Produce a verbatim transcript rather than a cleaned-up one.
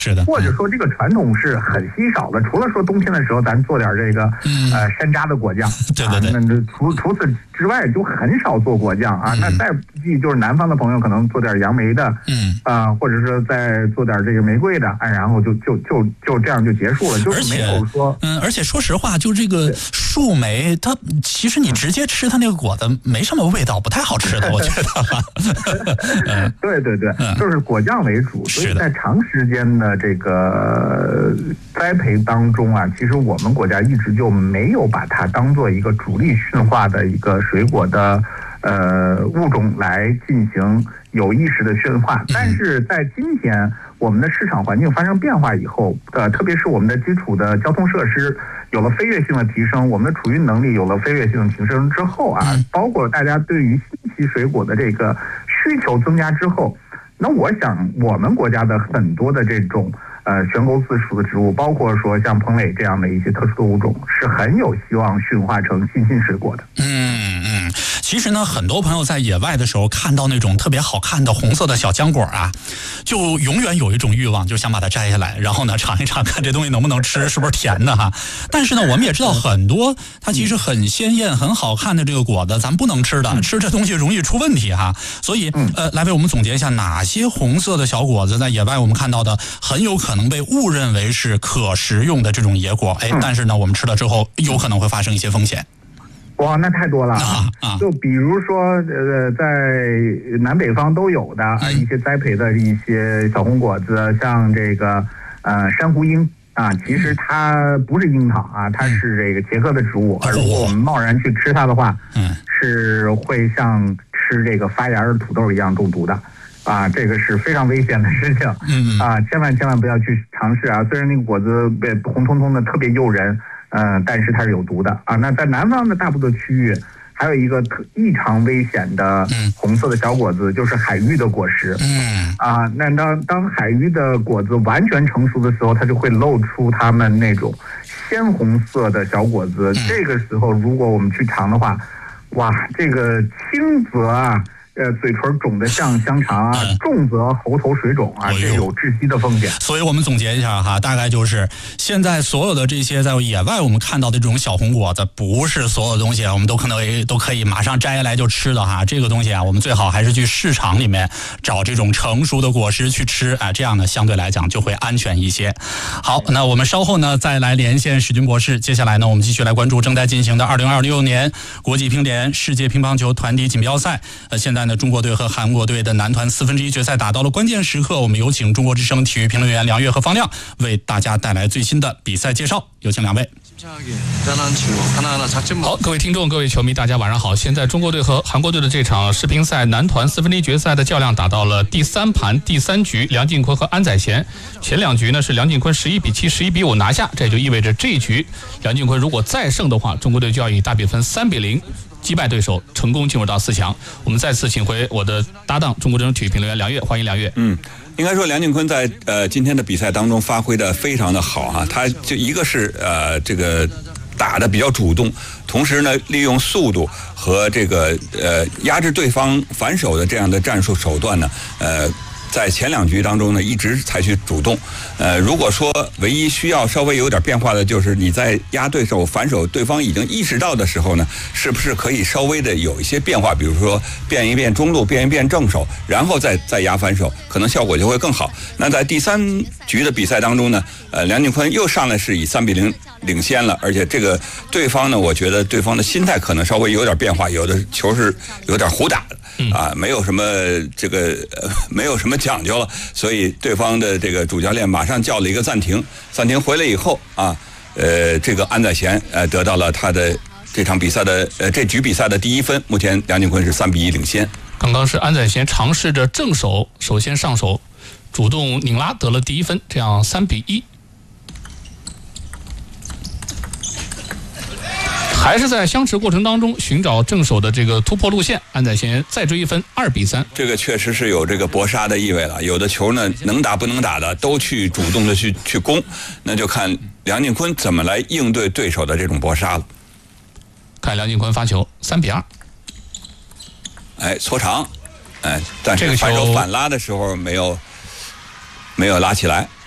是的， 或者说这个传统是很稀少的。除了说冬天的时候咱做点这个、嗯、呃山楂的果酱， 对对对， 啊、那除除此之外就很少做果酱啊。嗯、那再不济就是南方的朋友可能做点杨梅的， 嗯啊、呃，或者是再做点这个玫瑰的，哎，然后就就就就这样就结束了，就是没有说嗯，而且说实话，就这个树莓，它其实你直接吃它那个果子没什么味道，不太好吃的，我觉得。 嗯、对对对， 嗯、 就是果酱为主，所以在长时间的这个栽培当中啊，其实我们国家一直就没有把它当做一个主力驯化的一个水果的呃物种来进行有意识的驯化。但是在今天我们的市场环境发生变化以后，呃，特别是我们的基础的交通设施有了飞跃性的提升，我们的储运能力有了飞跃性的提升之后啊，包括大家对于新奇水果的这个需求增加之后，那我想我们国家的很多的这种呃悬钩刺属的植物，包括说像蓬蕾这样的一些特殊的物种，是很有希望驯化成新兴水果的。 嗯嗯，其实呢，很多朋友在野外的时候看到那种特别好看的红色的小浆果啊，就永远有一种欲望，就想把它摘下来，然后呢尝一尝，看这东西能不能吃，是不是甜的哈。但是呢，我们也知道很多它其实很鲜艳、很好看的这个果子，咱不能吃的，吃这东西容易出问题哈。所以呃，来为我们总结一下，哪些红色的小果子在野外我们看到的很有可能被误认为是可食用的这种野果，哎，但是呢，我们吃了之后有可能会发生一些风险。 哇，那太多了啊！啊就比如说，呃，在南北方都有的、嗯、一些栽培的一些小红果子，像这个呃珊瑚樱啊，其实它不是樱桃啊，它是这个茄科的植物，而如果我们贸然去吃它的话，嗯，是会像吃这个发芽的土豆一样中毒的。啊，这个是非常危险的事情，嗯啊，千万千万不要去尝试啊！虽然那个果子被红彤彤的特别诱人，嗯、呃，但是它是有毒的啊。那在南方的大部分区域，还有一个特异常危险的红色的小果子，就是海芋的果实，嗯啊，那当当海芋的果子完全成熟的时候，它就会露出它们那种鲜红色的小果子。这个时候，如果我们去尝的话，哇，这个轻则啊。呃，嘴唇肿得像香肠啊，重则喉头水肿啊，这有窒息的风险。 所以我们总结一下哈，大概就是现在所有的这些在野外我们看到的这种小红果子，不是所有东西我们都可能都可以马上摘下来就吃的哈。这个东西啊，我们最好还是去市场里面找这种成熟的果实去吃啊，这样呢相对来讲就会安全一些。好，那我们稍后呢再来连线史军博士。接下来呢，我们继续来关注正在进行的二零二六年国际乒联世界乒乓球团体锦标赛。呃，现在呢，中国队和韩国队的男团四分之一决赛打到了关键时刻，我们有请中国之声体育评论员梁月和方亮为大家带来最新的比赛介绍，有请两位。 好，各位听众，各位球迷，大家晚上好。现在中国队和韩国队的这场世乒赛男团四分之一决赛的较量打到了第三盘第三局，梁靖昆和安宰贤。前两局呢是梁靖昆十一比七、十一比五拿下，这就意味着这一局梁靖昆如果再胜的话，中国队就要以大比分三比零击败对手，成功进入到四强。我们再次请回我的搭档，中国之声体育评论员梁月，欢迎梁月。 嗯。应该说梁靖昆在呃今天的比赛当中发挥的非常的好啊，他就一个是呃这个打的比较主动，同时呢利用速度和这个呃压制对方反手的这样的战术手段呢，呃在前两局当中呢一直采取主动。呃如果说唯一需要稍微有点变化的就是你在压对手反手对方已经意识到的时候呢，是不是可以稍微的有一些变化，比如说变一变中路，变一变正手，然后再再压反手，可能效果就会更好。那在第三局的比赛当中呢，呃梁靖昆又上来是以三比零领先了，而且这个对方呢，我觉得对方的心态可能稍微有点变化，有的球是有点胡打的。啊，没有什么这个、呃、没有什么讲究了，所以对方的这个主教练马上叫了一个暂停，暂停回来以后啊，呃，这个安宰贤呃得到了他的这场比赛的呃这局比赛的第一分，目前梁靖昆是三比一领先。 刚刚是安宰贤尝试着正手首先上手，主动拧拉得了第一分，这样三比一。还是在相持过程当中寻找正手的这个突破路线，安宰贤再追一分，二比三。 这个确实是有这个搏杀的意味了。有的球呢能打不能打的都去主动的去去攻，那就看梁靖昆怎么来应对对手的这种搏杀了。 看梁靖昆发球，三比二。 哎，搓长，哎，但是反手反拉的时候没有没有拉起来。